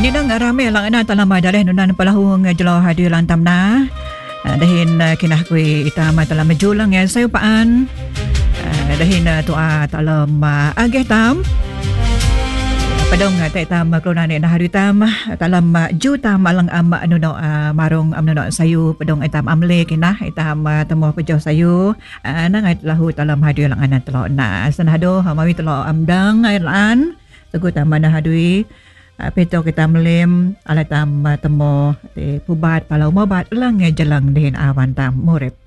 Ini nang rame lang na talama daleh nunan palahung jelo hadir lantam na. Dahin kinah kui itama talam majulang ya sayo paan. Dahin tua talam ageh tam. Padong tay tam klona ni na hari tam talam juta malang ama anu no marong amno no sayu padong itam amle kinah itam temo pejo sayu nang ait lahu talam hadir lang anan telo na sanado mawi telo amdang ailan tugu tamana hadui Peto kita melim ala tam temo pubat palau mobat lang jalang dihin awan tam murip.